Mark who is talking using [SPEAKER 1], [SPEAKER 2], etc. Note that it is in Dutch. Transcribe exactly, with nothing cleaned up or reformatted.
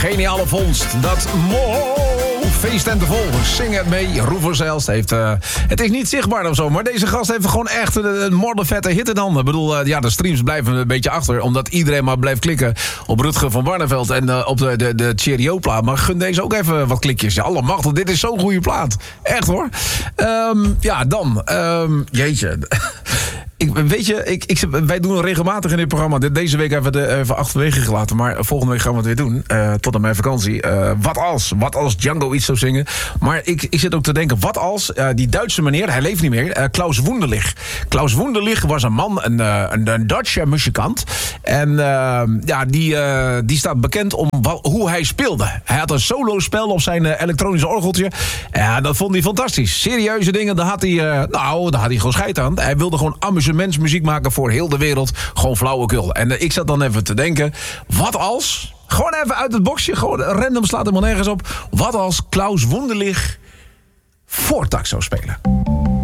[SPEAKER 1] geniale vondst. Dat mo feest en te volgen. Zing het mee. Roever zelfs heeft... Uh, het is niet zichtbaar of zo, maar deze gast heeft gewoon echt een, een moddervette hit in handen. Ik bedoel, uh, ja, de streams blijven een beetje achter, omdat iedereen maar blijft klikken op Rutger van Barneveld en uh, op de, de, de Cheerio-plaat. Maar gun deze ook even wat klikjes. Ja, allemachtig, dit is zo'n goede plaat. Echt hoor. Um, ja, dan. Um, jeetje. Ik, weet je, ik, ik, wij doen regelmatig in dit programma. Deze week hebben we het even achterwege gelaten. Maar volgende week gaan we het weer doen. Uh, tot aan mijn vakantie. Uh, wat als? Wat als Django iets zou zingen? Maar ik, ik zit ook te denken, wat als uh, die Duitse meneer, hij leeft niet meer, uh, Klaus Wunderlich. Klaus Wunderlich was een man, een, een, een Duitse muzikant. En uh, ja, die, uh, die staat bekend om wat, hoe hij speelde. Hij had een solospel op zijn uh, elektronische orgeltje. Ja, dat vond hij fantastisch. Serieuze dingen, daar had hij, uh, nou, daar had hij gewoon scheid aan. Hij wilde gewoon amusementsmuziek maken voor heel de wereld. Gewoon flauwekul. En uh, ik zat dan even te denken, wat als... Gewoon even uit het boxje, gewoon random, slaat helemaal nergens op. Wat als Klaus Wunderlich voortak zou spelen?